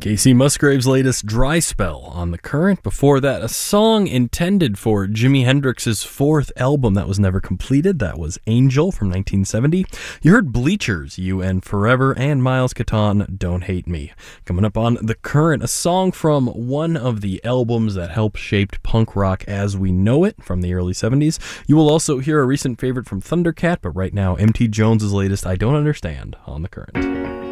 Casey Musgrave's latest Dry Spell on The Current. Before that, a song intended for Jimi Hendrix's fourth album that was never completed. That was Angel from 1970. You heard Bleachers, You and Forever, and Miles Caton, Don't Hate Me. Coming up on The Current, a song from one of the albums that helped shape punk rock as we know it from the early 70s. You will also hear a recent favorite from Thundercat, but right now, MT Jones's latest I Don't Understand on The Current.